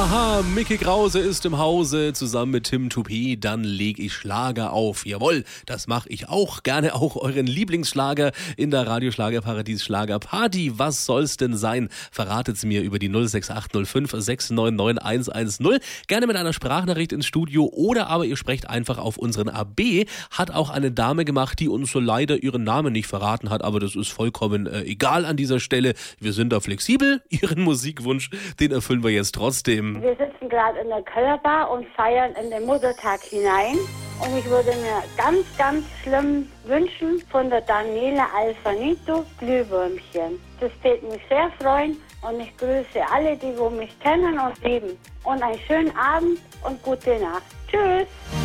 Aha, Micky Krause ist im Hause, zusammen mit Tim Toupé, dann leg ich Schlager auf. Jawohl, das mache ich auch, gerne auch euren Lieblingsschlager in der Radioschlagerparadies Schlagerparty. Was soll's denn sein? Verratet's mir über die 06805 699 110. Gerne mit einer Sprachnachricht ins Studio oder aber ihr sprecht einfach auf unseren AB. Hat auch eine Dame gemacht, die uns so leider ihren Namen nicht verraten hat, aber das ist vollkommen egal an dieser Stelle. Wir sind da flexibel. Ihren Musikwunsch, den erfüllen wir jetzt trotzdem. Wir sitzen gerade in der Kellerbar und feiern in den Muttertag hinein. Und ich würde mir ganz, ganz schlimm wünschen von der Daniela Alfanito Glühwürmchen. Das würde mich sehr freuen und ich grüße alle, die mich kennen und lieben. Und einen schönen Abend und gute Nacht. Tschüss!